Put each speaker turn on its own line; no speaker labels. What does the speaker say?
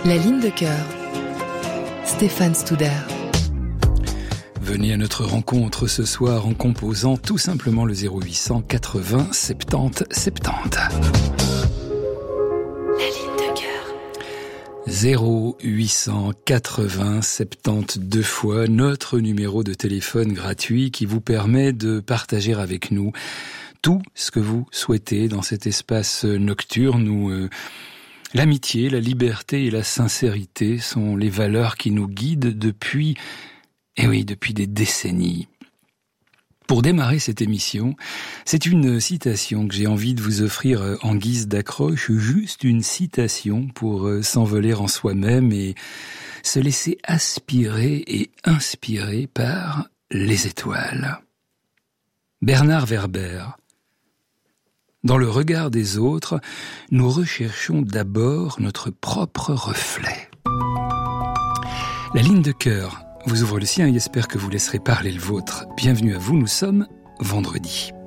La ligne de cœur. Stéphane Studer.
Venez à notre rencontre ce soir en composant tout simplement le 0800 80 70 70.
La ligne de cœur.
0800 80 70 deux fois notre numéro de téléphone gratuit qui vous permet de partager avec nous tout ce que vous souhaitez dans cet espace nocturne où l'amitié, la liberté et la sincérité sont les valeurs qui nous guident depuis des décennies. Pour démarrer cette émission, c'est une citation que j'ai envie de vous offrir en guise d'accroche, juste une citation pour s'envoler en soi-même et se laisser aspirer et inspirer par les étoiles. Bernard Werber. Dans le regard des autres, nous recherchons d'abord notre propre reflet. La ligne de cœur vous ouvre le sien et espère que vous laisserez parler le vôtre. Bienvenue à vous, nous sommes vendredi.